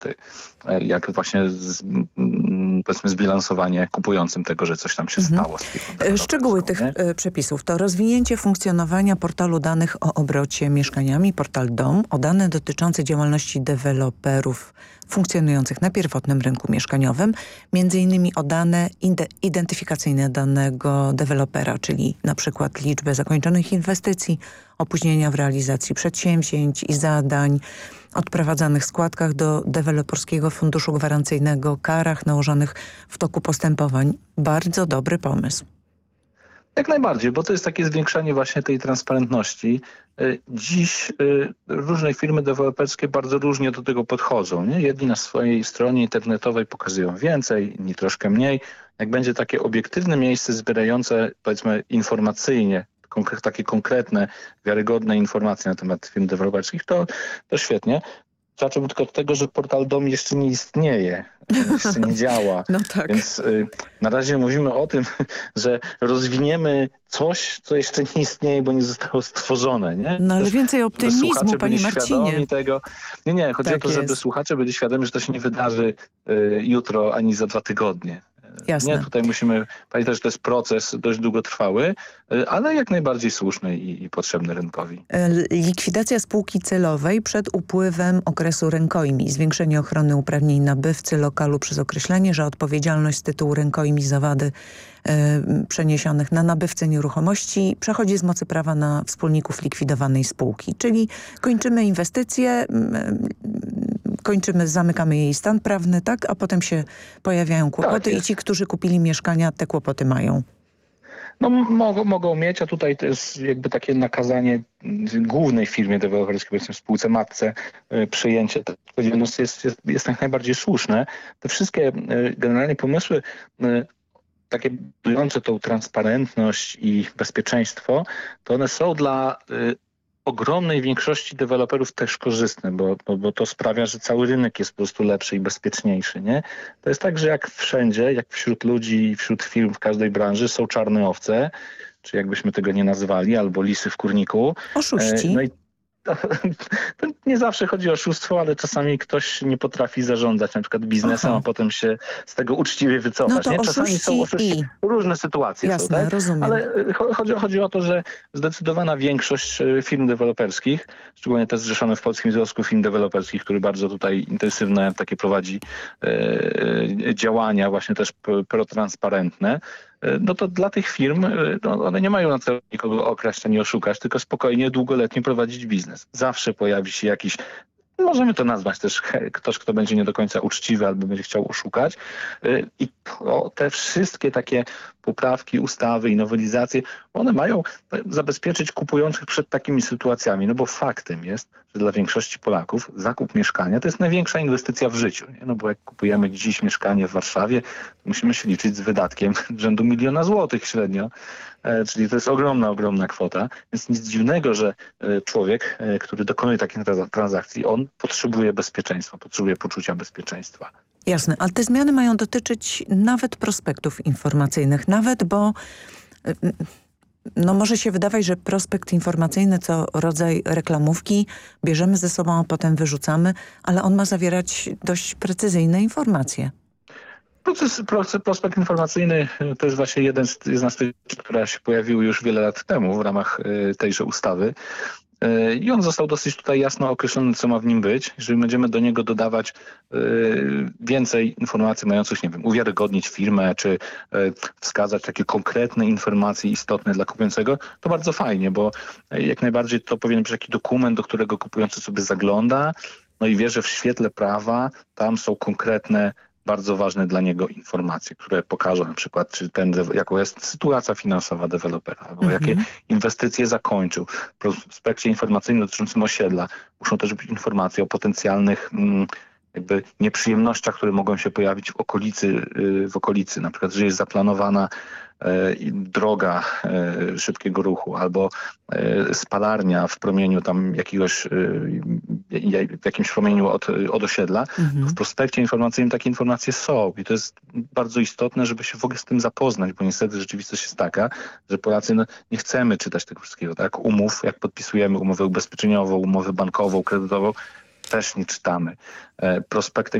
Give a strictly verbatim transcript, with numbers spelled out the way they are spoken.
koszty, jak właśnie z, powiedzmy zbilansowanie kupującym tego, że coś tam się mhm. stało. Z Szczegóły tych nie? przepisów to rozwinięcie funkcjonowania portalu danych o obrocie mieszkaniami, portal Dom, o dane dotyczące działalności deweloperów funkcjonujących na pierwotnym rynku mieszkaniowym, między innymi o dane identyfikacyjne danego dewelopera, czyli na przykład liczbę zakończonych inwestycji, opóźnienia w realizacji przedsięwzięć i zadań, odprowadzanych składkach do deweloperskiego funduszu gwarancyjnego, karach nałożonych w toku postępowań. Bardzo dobry pomysł. Jak najbardziej, bo to jest takie zwiększanie właśnie tej transparentności. Dziś różne firmy deweloperskie bardzo różnie do tego podchodzą. Nie? Jedni na swojej stronie internetowej pokazują więcej, inni troszkę mniej. Jak będzie takie obiektywne miejsce zbierające, powiedzmy informacyjnie, konkre- takie konkretne, wiarygodne informacje na temat firm deweloperskich, to, to świetnie. Zacząłbym tylko od tego, że portal Dom jeszcze nie istnieje, jeszcze nie działa. No tak. Więc y, na razie mówimy o tym, że rozwiniemy coś, co jeszcze nie istnieje, bo nie zostało stworzone. Nie? No ale więcej optymizmu, panie Marcinie. Tego. Nie, nie, chodzi tak o to, żeby jest. słuchacze byli świadomi, że to się nie wydarzy y, jutro ani za dwa tygodnie. Jasne. Nie, tutaj musimy pamiętać, że to jest proces dość długotrwały, ale jak najbardziej słuszny i, i potrzebny rynkowi. Likwidacja spółki celowej przed upływem okresu rękojmi. Zwiększenie ochrony uprawnień nabywcy lokalu przez określenie, że odpowiedzialność z tytułu rękojmi za wady y, przeniesionych na nabywcę nieruchomości przechodzi z mocy prawa na wspólników likwidowanej spółki. Czyli kończymy inwestycje, y, kończymy, zamykamy jej stan prawny, tak, a potem się pojawiają kłopoty tak i ci, którzy kupili mieszkania, te kłopoty mają. No mogą, mogą mieć, a tutaj to jest jakby takie nakazanie głównej firmie deweloperskiej, powiedzmy spółce matce, y, przyjęcie tej odpowiedzialności jest, jest, jest jak najbardziej słuszne. Te wszystkie y, generalnie pomysły y, takie budujące tą transparentność i bezpieczeństwo, to one są dla y, ogromnej większości deweloperów też korzystne, bo, bo, bo to sprawia, że cały rynek jest po prostu lepszy i bezpieczniejszy. Nie? To jest tak, że jak wszędzie, jak wśród ludzi, wśród firm w każdej branży są czarne owce, czy jakbyśmy tego nie nazywali, albo lisy w kurniku. Oszuści. No i to, to nie zawsze chodzi o oszustwo, ale czasami ktoś nie potrafi zarządzać na przykład biznesem, Aha. a potem się z tego uczciwie wycofać. No to nie? Czasami są oszuści, i... różne sytuacje Jasne, są, tak? rozumiem. Ale chodzi, chodzi o to, że zdecydowana większość firm deweloperskich, szczególnie te zrzeszone w Polskim Związku Firm Deweloperskich, który bardzo tutaj intensywne takie prowadzi e, działania właśnie też protransparentne, no to dla tych firm no one nie mają na celu nikogo okraść ani oszukać, tylko spokojnie, długoletnie prowadzić biznes. Zawsze pojawi się jakiś, możemy to nazwać też ktoś, kto będzie nie do końca uczciwy albo będzie chciał oszukać. I to, te wszystkie takie poprawki, ustawy i nowelizacje, one mają zabezpieczyć kupujących przed takimi sytuacjami, no bo faktem jest, że dla większości Polaków zakup mieszkania to jest największa inwestycja w życiu. Nie? No bo jak kupujemy dziś mieszkanie w Warszawie, musimy się liczyć z wydatkiem rzędu miliona złotych średnio, e, czyli to jest ogromna, ogromna kwota, więc nic dziwnego, że e, człowiek, e, który dokonuje takich transakcji, on potrzebuje bezpieczeństwa, potrzebuje poczucia bezpieczeństwa. Jasne, ale te zmiany mają dotyczyć nawet prospektów informacyjnych, nawet bo no może się wydawać, że prospekt informacyjny to rodzaj reklamówki, bierzemy ze sobą, a potem wyrzucamy, ale on ma zawierać dość precyzyjne informacje. Proces, prospekt informacyjny to jest właśnie jeden z, jedna z tych rzeczy, które się pojawiły już wiele lat temu w ramach tejże ustawy. I on został dosyć tutaj jasno określony, co ma w nim być. Jeżeli będziemy do niego dodawać y, więcej informacji mających, nie wiem, uwiarygodnić firmę, czy y, wskazać takie konkretne informacje istotne dla kupującego, to bardzo fajnie, bo jak najbardziej to powinien być taki dokument, do którego kupujący sobie zagląda, no i wie, że w świetle prawa tam są konkretne, bardzo ważne dla niego informacje, które pokażą na przykład, czy ten, jaka jest sytuacja finansowa dewelopera, albo mm-hmm. jakie inwestycje zakończył. W prospekcie informacyjnym dotyczącym osiedla muszą też być informacje o potencjalnych mm, jakby nieprzyjemnościach, które mogą się pojawić w okolicy, yy, w okolicy. Na przykład, że jest zaplanowana droga e, szybkiego ruchu albo e, spalarnia w promieniu tam jakiegoś, e, w jakimś promieniu od, od osiedla. Mhm. W prospekcie informacyjnym takie informacje są i to jest bardzo istotne, żeby się w ogóle z tym zapoznać, bo niestety rzeczywistość jest taka, że Polacy no, nie chcemy czytać tego wszystkiego, tak? Umów, jak podpisujemy umowę ubezpieczeniową, umowę bankową, kredytową, też nie czytamy. Prospekty